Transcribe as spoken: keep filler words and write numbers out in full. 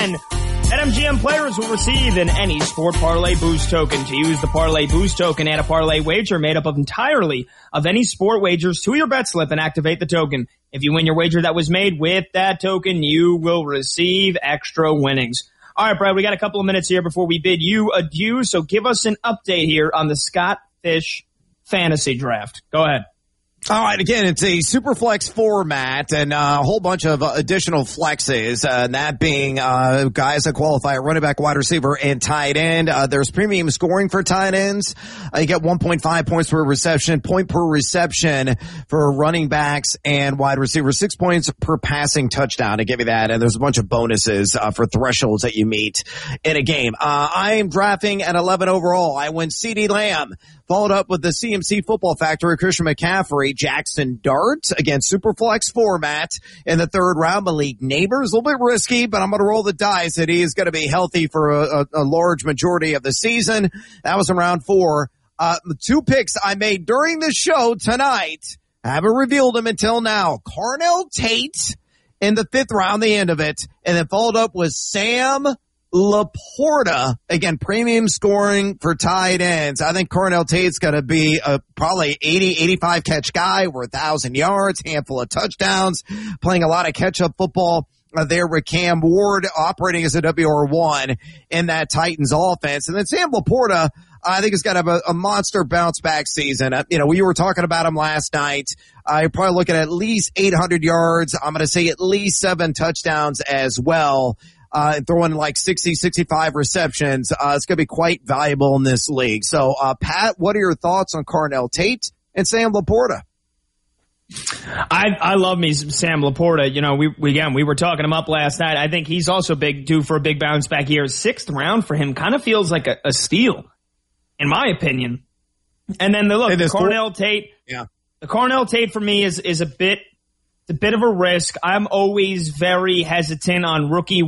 ten. BetMGM players will receive an any sport parlay boost token. To use the parlay boost token, add a parlay wager made up of entirely of any sport wagers to your bet slip and activate the token. If you win your wager that was made with that token, you will receive extra winnings. All right, Brad, we got a couple of minutes here before we bid you adieu, so give us an update here on the Scott Fish Fantasy Draft. Go ahead. All right, again, it's a super flex format and uh, a whole bunch of uh, additional flexes, uh, and that being uh, guys that qualify at running back, wide receiver, and tight end. Uh, there's premium scoring for tight ends. Uh, you get one point five points per reception, point per reception for running backs and wide receivers, six points per passing touchdown to give you that, and there's a bunch of bonuses uh, for thresholds that you meet in a game. Uh, I am drafting at eleven overall. I went CeeDee Lamb, followed up with the C M C Football Factory, Christian McCaffrey, Jackson Dart, again, Superflex format in the third round. Malik Neighbors, a little bit risky, but I'm going to roll the dice that he is going to be healthy for a, a, a large majority of the season. That was in round four. Uh, the two picks I made during the show tonight, I haven't revealed them until now. Carnell Tate in the fifth round, the end of it, and then followed up with Sam Laporta, again, premium scoring for tight ends. I think Carnell Tate's going to be a probably eighty, eighty-five catch guy, over a thousand yards, handful of touchdowns, playing a lot of catch up football uh, there with Cam Ward operating as a W R one in that Titans offense. And then Sam Laporta, I think he's got to have a, a monster bounce back season. Uh, you know, we were talking about him last night. Uh, you're probably looking at at least eight hundred yards. I'm going to say at least seven touchdowns as well. Uh, throwing like sixty, sixty-five receptions. Uh, it's going to be quite valuable in this league. So, uh, Pat, what are your thoughts on Carnell Tate and Sam Laporta? I, I love me some Sam Laporta. You know, we, we, again, we were talking him up last night. I think he's also big, due for a big bounce back here. Sixth round for him kind of feels like a, a steal, in my opinion. And then the look, the Carnell cool. Tate, yeah, the Carnell Tate for me is, is a bit, it's a bit of a risk. I'm always very hesitant on rookie